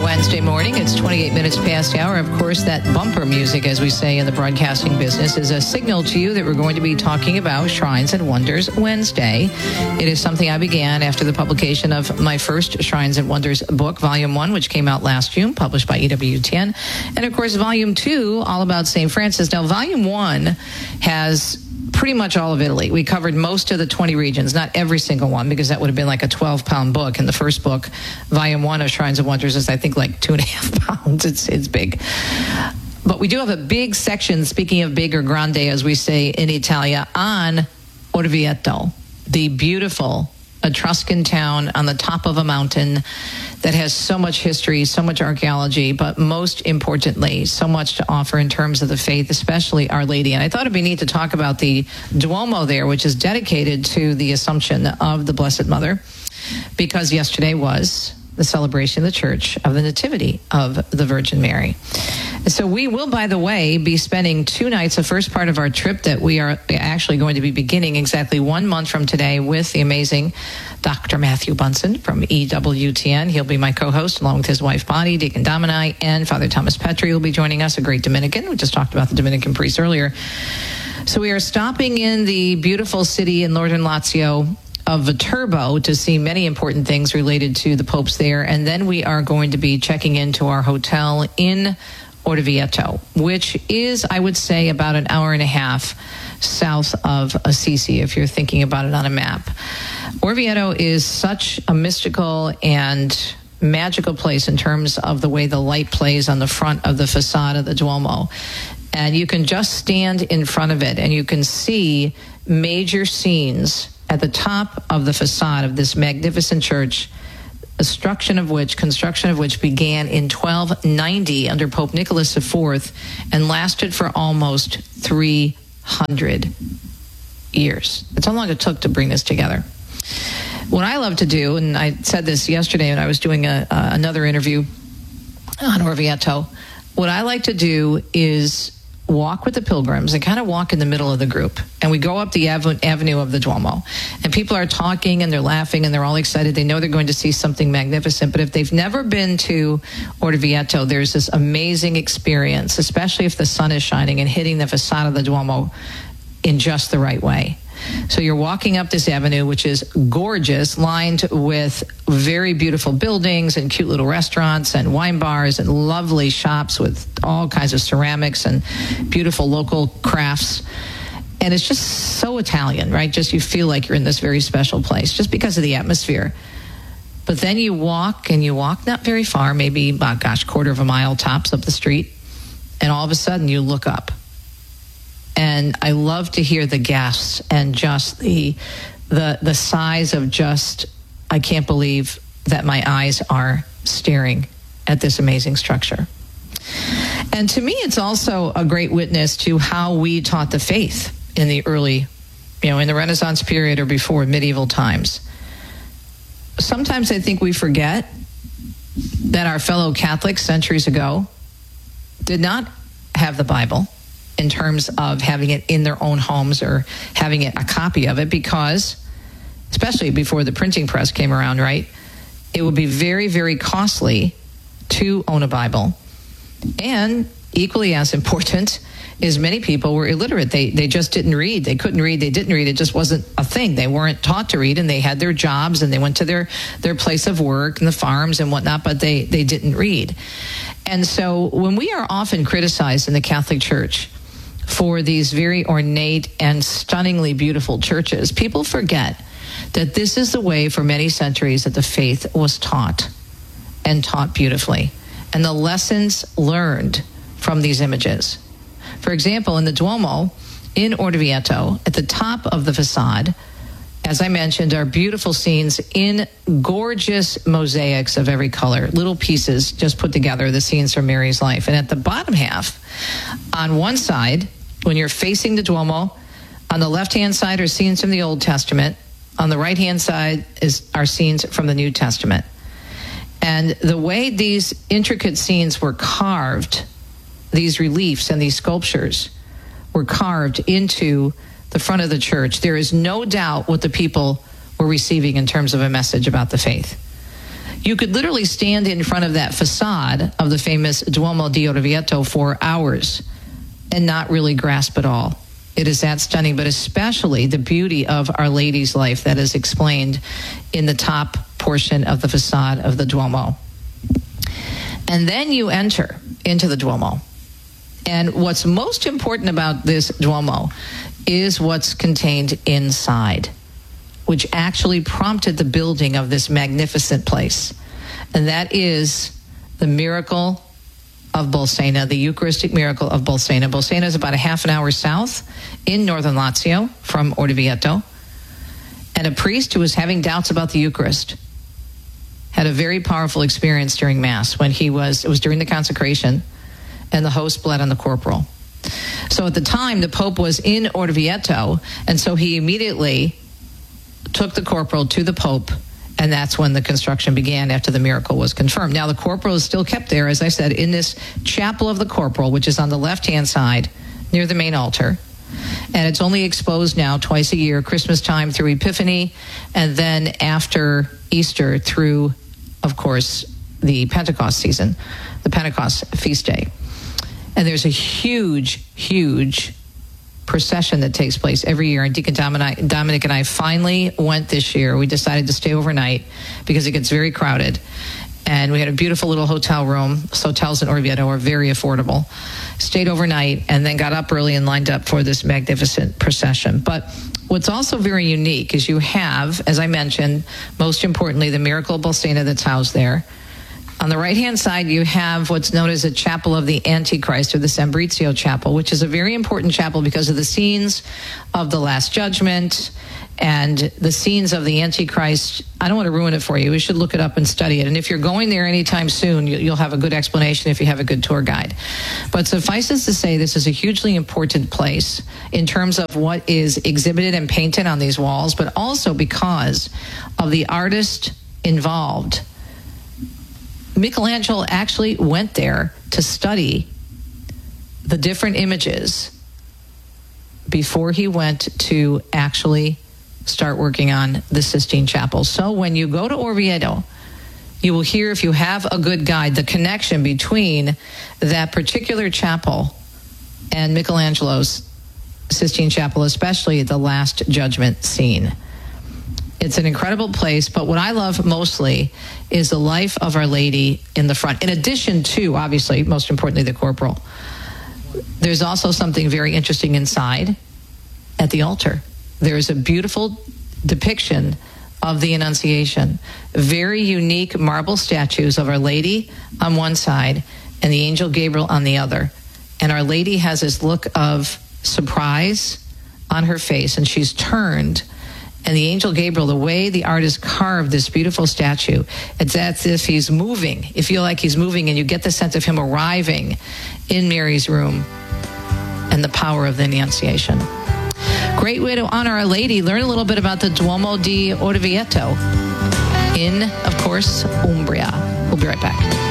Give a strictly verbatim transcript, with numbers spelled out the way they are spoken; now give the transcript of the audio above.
Wednesday morning. It's twenty-eight minutes past the hour. Of course, that bumper music, as we say in the broadcasting business, is a signal to you that we're going to be talking about Shrines and Wonders Wednesday. It is something I began after the publication of my first Shrines and Wonders book, Volume one, which came out last June, published by E W T N. And, of course, Volume two, all about Saint Francis. Now, Volume one has pretty much all of Italy. We covered most of the twenty regions, not every single one, because that would have been like a twelve-pound book. And the first book, Volume one of Shrines and Wonders, is, I think, like two and a half pounds. It's, it's big. But we do have a big section, speaking of big or grande, as we say in Italia, on Orvieto, the beautiful Etruscan town on the top of a mountain that has so much history, so much archaeology, but most importantly, so much to offer in terms of the faith, especially Our Lady. And I thought it'd be neat to talk about the Duomo there, which is dedicated to the Assumption of the Blessed Mother, because yesterday was the celebration of the Church of the Nativity of the Virgin Mary. So we will, by the way, be spending two nights, the first part of our trip that we are actually going to be beginning exactly one month from today with the amazing Doctor Matthew Bunson from E W T N. He'll be my co-host along with his wife, Bonnie, Deacon Domini, and Father Thomas Petri will be joining us, a great Dominican. We just talked about the Dominican priest earlier. So we are stopping in the beautiful city in northern Lazio of Viterbo to see many important things related to the popes there. And then we are going to be checking into our hotel in Orvieto, which is, I would say, about an hour and a half south of Assisi, if you're thinking about it on a map. Orvieto is such a mystical and magical place in terms of the way the light plays on the front of the facade of the Duomo. And you can just stand in front of it and you can see major scenes at the top of the facade of this magnificent church, construction of which construction of which began in twelve ninety under Pope Nicholas the Fourth and lasted for almost three hundred years. That's how long it took to bring this together. What I love to do, and I said this yesterday when I was doing a, uh, another interview on Orvieto, what I like to do is walk with the pilgrims and kind of walk in the middle of the group. And we go up the av- avenue of the Duomo. And people are talking and they're laughing and they're all excited. They know they're going to see something magnificent. But if they've never been to Orvieto, there's this amazing experience, especially if the sun is shining and hitting the facade of the Duomo in just the right way. So you're walking up this avenue, which is gorgeous, lined with very beautiful buildings and cute little restaurants and wine bars and lovely shops with all kinds of ceramics and beautiful local crafts. And it's just so Italian, right? Just you feel like you're in this very special place just because of the atmosphere. But then you walk and you walk not very far, maybe, oh gosh, quarter of a mile tops up the street. And all of a sudden you look up. And I love to hear the gasps and just the the the size of just, I can't believe that my eyes are staring at this amazing structure. And to me, it's also a great witness to how we taught the faith in the early, you know, in the Renaissance period or before medieval times. Sometimes I think we forget that our fellow Catholics centuries ago did not have the Bible in terms of having it in their own homes or having it, a copy of it, because, especially before the printing press came around, right, it would be very, very costly to own a Bible. And equally as important is many people were illiterate. They they just didn't read. They couldn't read. They didn't read. It just wasn't a thing. They weren't taught to read, and they had their jobs, and they went to their, their place of work and the farms and whatnot, but they, they didn't read. And so when we are often criticized in the Catholic Church for these very ornate and stunningly beautiful churches, people forget that this is the way for many centuries that the faith was taught and taught beautifully, and the lessons learned from these images. For example, in the Duomo in Orvieto, at the top of the facade, as I mentioned, are beautiful scenes in gorgeous mosaics of every color, little pieces just put together, the scenes from Mary's life. And at the bottom half, on one side, when you're facing the Duomo, on the left-hand side are scenes from the Old Testament. On the right-hand side is are scenes from the New Testament. And the way these intricate scenes were carved, these reliefs and these sculptures were carved into the front of the church, there is no doubt what the people were receiving in terms of a message about the faith. You could literally stand in front of that facade of the famous Duomo di Orvieto for hours and not really grasp it all. It is that stunning, but especially the beauty of Our Lady's life that is explained in the top portion of the facade of the Duomo. And then you enter into the Duomo. And what's most important about this Duomo is what's contained inside, which actually prompted the building of this magnificent place. And that is the miracle of Bolsena, the Eucharistic miracle of Bolsena. Bolsena is about a half an hour south in northern Lazio from Orvieto. And a priest who was having doubts about the Eucharist had a very powerful experience during Mass when he was, it was during the consecration, and the host bled on the corporal. So at the time, the Pope was in Orvieto, and so he immediately took the corporal to the Pope, and that's when the construction began after the miracle was confirmed. Now, the corporal is still kept there, as I said, in this chapel of the corporal, which is on the left-hand side near the main altar. And it's only exposed now twice a year, Christmas time through Epiphany, and then after Easter through, of course, the Pentecost season, the Pentecost feast day. And there's a huge, huge procession that takes place every year. And Deacon Dominic, Dominic and I finally went this year. We decided to stay overnight because it gets very crowded. And we had a beautiful little hotel room. Hotels in Orvieto are very affordable. Stayed overnight and then got up early and lined up for this magnificent procession. But what's also very unique is you have, as I mentioned, most importantly, the miracle of Bolsena that's housed there. On the right-hand side, you have what's known as a chapel of the Antichrist, or the Sambrizio Chapel, which is a very important chapel because of the scenes of the Last Judgment and the scenes of the Antichrist. I don't want to ruin it for you. You should look it up and study it. And if you're going there anytime soon, you'll have a good explanation if you have a good tour guide. But suffices to say, this is a hugely important place in terms of what is exhibited and painted on these walls, but also because of the artist involved. Michelangelo actually went there to study the different images before he went to actually start working on the Sistine Chapel. So when you go to Orvieto, you will hear, if you have a good guide, the connection between that particular chapel and Michelangelo's Sistine Chapel, especially the Last Judgment scene. It's an incredible place, but what I love mostly is the life of Our Lady in the front. In addition to, obviously, most importantly, the corporal. There's also something very interesting inside at the altar. There is a beautiful depiction of the Annunciation. Very unique marble statues of Our Lady on one side and the angel Gabriel on the other. And Our Lady has this look of surprise on her face, and she's turned. And the angel Gabriel, the way the artist carved this beautiful statue, it's as if he's moving. You feel like he's moving, and you get the sense of him arriving in Mary's room and the power of the Annunciation. Great way to honor Our Lady. Learn a little bit about the Duomo di Orvieto in, of course, Umbria. We'll be right back.